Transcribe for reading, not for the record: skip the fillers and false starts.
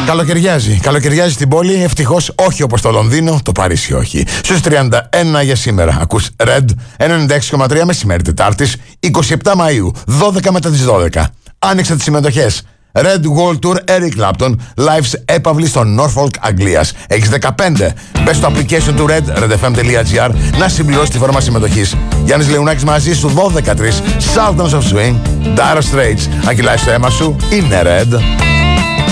Καλοκαιριάζει. Καλοκαιριάζει στην πόλη, ευτυχώς όχι όπως το Λονδίνο, το Παρίσι όχι. Στους 31 για σήμερα. Ακούς Red 96,3 μεσημέρι Τετάρτης, 27 Μαΐου, 12 μετά τις 12. Άνοιξε τις συμμετοχές. Red World Tour Eric Clapton, live έπαυλη στο Norfolk, Αγγλίας. Έχεις 15. Μπες στο application του Red, redfm.gr, να συμπληρώσεις τη φόρμα συμμετοχής. Γιάννης Λεουνάκης μαζί σου, 12-3, Sultans of Swing, Dire Straits. Αν κυλάει στο αίμα σου, είναι Red.